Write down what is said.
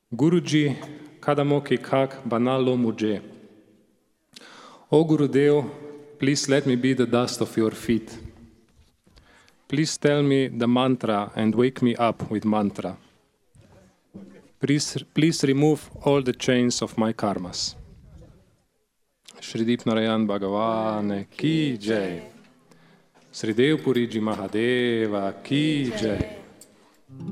Guruji, kadamo ki kak banalo mujhe. O Gurudev, please let me be the dust of your feet. Please tell me the mantra and wake me up with mantra. Please remove all the chains of my karmas. Shridip Narayan Bhagavane ki jai. Sridev Puriji Mahadeva ki jai.